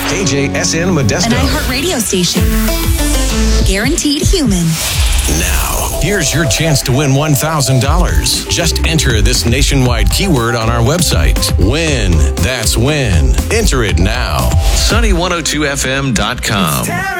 KJSN Modesto. An iHeartRadio station. Guaranteed human. Now, here's your chance to win $1,000. Just enter this nationwide keyword on our website. Win. That's win. Enter it now. Sunny102fm.com.